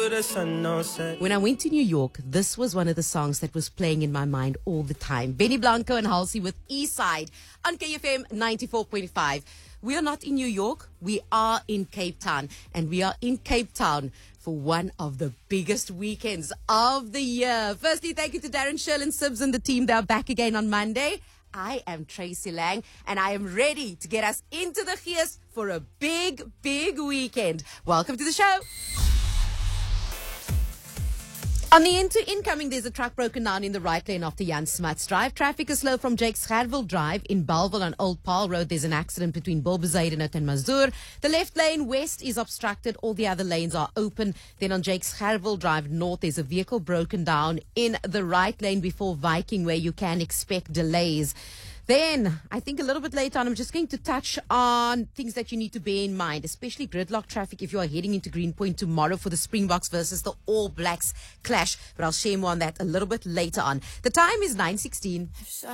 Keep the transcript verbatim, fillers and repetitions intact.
When I went to New York, this was one of the songs that was playing in my mind all the time. Benny Blanco and Halsey with Eastside on K F M ninety-four point five. We are not in New York. We are in Cape Town. And we are in Cape Town for one of the biggest weekends of the year. Firstly, thank you to Darren Sherlin Sibbs and the team. They're back again on Monday. I am Tracy Lang, and I am ready to get us into the gees for a big, big weekend. Welcome to the show. On the into incoming, there's a truck broken down in the right lane after Jan Smuts Drive. Traffic is slow from Jake Scherville Drive in Bellville on Old Paarl Road. There's an accident between Bilbezaidenhout and Mazur. The left lane west is obstructed. All the other lanes are open. Then on Jake Scherville Drive north, there's a vehicle broken down in the right lane before Viking, where you can expect delays. Then, I think a little bit later on, I'm just going to touch on things that you need to bear in mind, especially gridlock traffic if you are heading into Greenpoint tomorrow for the Springboks versus the All Blacks clash. But I'll share more on that a little bit later on. The time is nine sixteen.